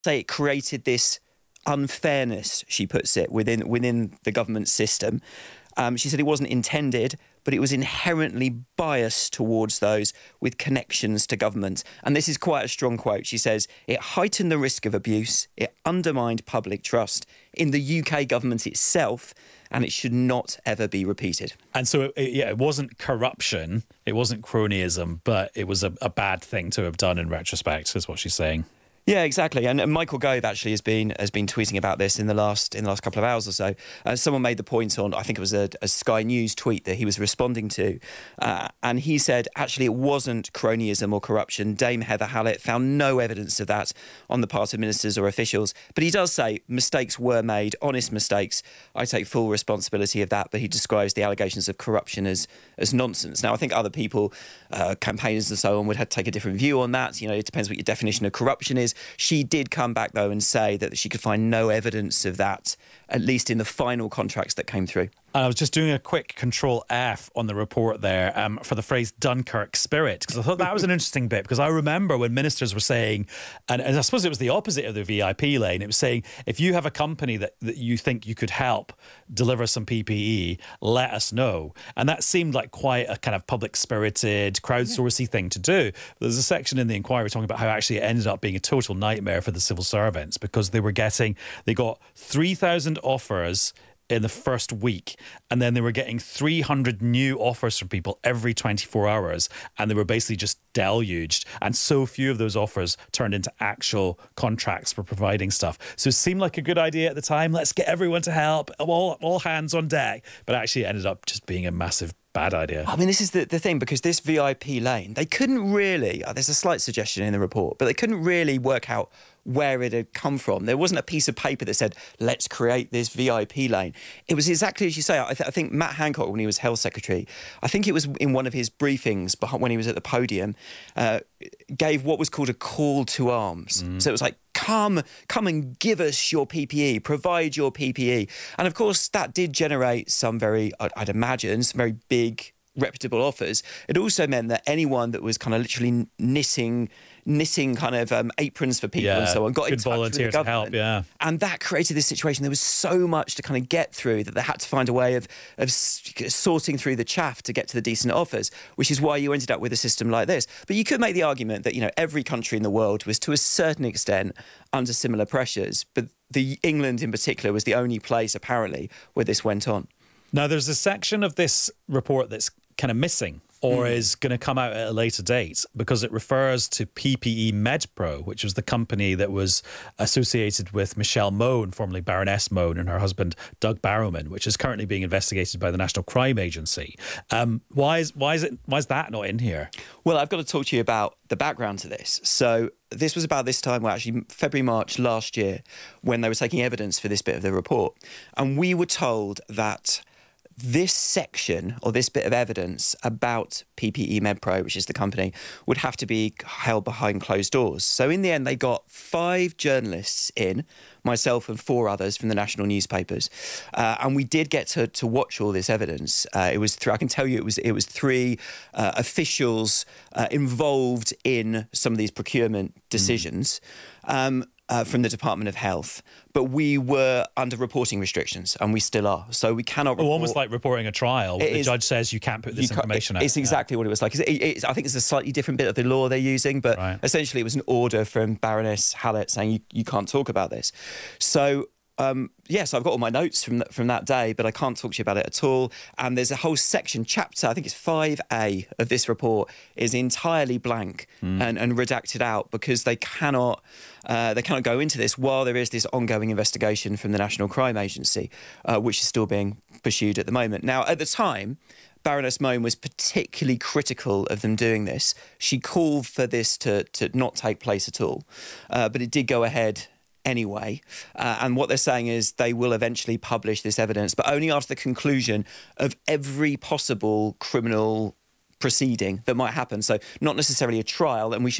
say it created this unfairness, she puts it, within the government system. She said it wasn't intended, but it was inherently biased towards those with connections to government. And this is quite a strong quote. She says, it heightened the risk of abuse, it undermined public trust in the UK government itself, and it should not ever be repeated. And so, it wasn't corruption, it wasn't cronyism, but it was a bad thing to have done in retrospect, is what she's saying. Yeah, exactly. And Michael Gove actually has been tweeting about this in the last couple of hours or so. Someone made the point on, I think it was a Sky News tweet that he was responding to, and he said actually it wasn't cronyism or corruption. Dame Heather Hallett found no evidence of that on the part of ministers or officials. But he does say mistakes were made, honest mistakes. I take full responsibility of that. But he describes the allegations of corruption as nonsense. Now, I think other people, campaigners and so on, would have to take a different view on that. You know, it depends what your definition of corruption is. She did come back, though, and say that she could find no evidence of that, at least in the final contracts that came through. I was just doing a quick Control F on the report there for the phrase Dunkirk spirit, because I thought that was an interesting bit, because I remember when ministers were saying, and I suppose it was the opposite of the VIP lane, it was saying, if you have a company that you think you could help deliver some PPE, let us know. And that seemed like quite a kind of public-spirited, crowdsourcing thing to do. There's a section in the inquiry talking about how actually it ended up being a total nightmare for the civil servants, because they got 3,000 offers in the first week, and then they were getting 300 new offers from people every 24 hours, and they were basically just deluged, and so few of those offers turned into actual contracts for providing stuff. So it seemed like a good idea at the time, let's get everyone to help, all hands on deck, but actually it ended up just being a massive bad idea. I mean, this is the thing, because this VIP lane, they couldn't really, there's a slight suggestion in the report, but they couldn't really work out where it had come from. There wasn't a piece of paper that said, let's create this VIP lane. It was exactly as you say. I think Matt Hancock, when he was Health Secretary, I think it was in one of his briefings when he was at the podium, gave what was called a call to arms. So it was like, come and give us your PPE, provide your PPE. And of course, that did generate some I'd imagine, some very big, reputable offers. It also meant that anyone that was kind of literally knitting kind of aprons for people and so on got in touch with the government. And that created this situation. There was so much to kind of get through that they had to find a way of sorting through the chaff to get to the decent offers, which is why you ended up with a system like this. But you could make the argument that, you know, every country in the world was to a certain extent under similar pressures, but England in particular was the only place apparently where this went on. Now, there's a section of this report that's kind of missing, or is going to come out at a later date, because it refers to PPE MedPro, which was the company that was associated with Michelle Mone, formerly Baroness Mone, and her husband Doug Barrowman, which is currently being investigated by the National Crime Agency. Why is that not in here? Well, I've got to talk to you about the background to this. So this was about this time, well, actually February, March last year, when they were taking evidence for this bit of the report. And we were told that this section, or this bit of evidence about PPE MedPro, which is the company, would have to be held behind closed doors. So in the end, they got 5 journalists in, myself and 4 others from the national newspapers. And we did get to watch all this evidence. It was I can tell you it was 3 officials involved in some of these procurement decisions. From the Department of Health, but we were under reporting restrictions, and we still are. So we cannot report. Almost like reporting a trial. The judge says you can't put this information out. It's exactly what it was like. I think it's a slightly different bit of the law they're using, but essentially it was an order from Baroness Hallett saying you can't talk about this. So yes, I've got all my notes from that day, but I can't talk to you about it at all. And there's a whole section, chapter, I think it's 5A of this report, is entirely blank and redacted out, because they cannot go into this while there is this ongoing investigation from the National Crime Agency, which is still being pursued at the moment. Now, at the time, Baroness Mone was particularly critical of them doing this. She called for this to not take place at all, but it did go ahead anyway. And what they're saying is they will eventually publish this evidence, but only after the conclusion of every possible criminal proceeding that might happen. So not necessarily a trial, and we should